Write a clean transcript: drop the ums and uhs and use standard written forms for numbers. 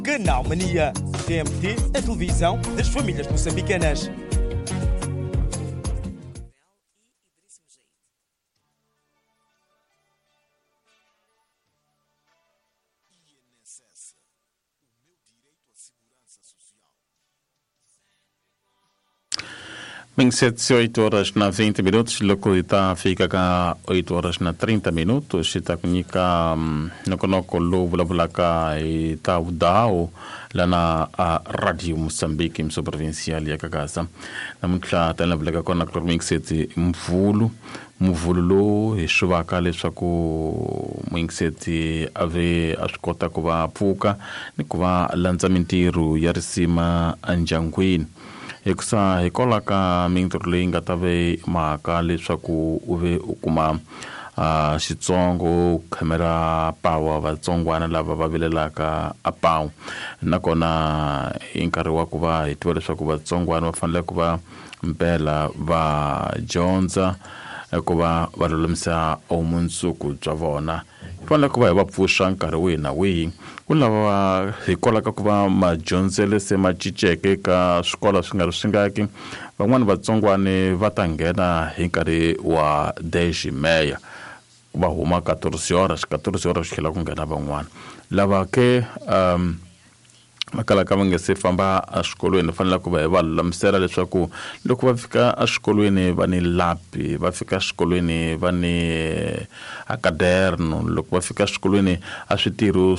Canal Mania. TMT, a televisão das famílias moçambicanas. Bem, 7 na 20 minutos, localidade fica cá 8 na 30 minutos, está comunica no conoco lobo lá cá e tá o dao lá na rádio Moçambique, em provincial e a casa. Na muito já tem lá blaga com a clormix sete mvulo lo e chuva cá le só com mink sete ave as cota com a puca, ne com a lançamento yarisima anjanguin. Ekusa hikola ka mingturlinga tave maka leswaku uve ukuma xitsongo kamera pawa vatsongwana lava va vilelaka a pawu nakona hi nkarhi wa ku va hi tiva leswaku vatsongwana va fanele ku va mpela va dyondza ku va va lulamisa vumundzuku bya vona hi fanele ku va hi va pfuxa nkarhi wihi na wihi ku lava hi kolaka ku va madyondzele se ma ciceke ka swikola swi nga ri swi ngaki van'wani vatsongwani va ta nghena hi nkarhi wa deji meya va huma 14 horas swi tlhela ku nghena van'wana lava ke makalaka va nge se famba exikolweni fanele ku va hi va lulamisela leswaku loko va fika exikolweni va ni lapi va fika exikolweni va ni akaderno loko va fika exikolweni a switirho